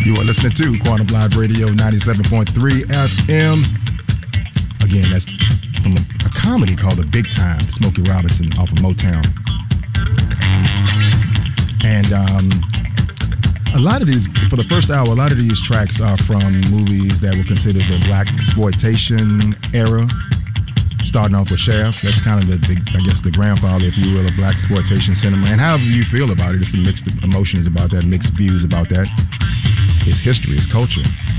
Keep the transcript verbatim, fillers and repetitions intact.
You are listening to Quantum Live Radio ninety-seven point three F M. Again, that's from a, a comedy called The Big Time, Smokey Robinson off of Motown. And um, a lot of these, for the first hour, a lot of these tracks are from movies that were considered the black exploitation era. Starting off with Shaft, that's kind of the, the, I guess, the grandfather, if you will, of black exploitation cinema. And however you feel about it, it's some mixed emotions about that, mixed views about that. It's history, it's culture.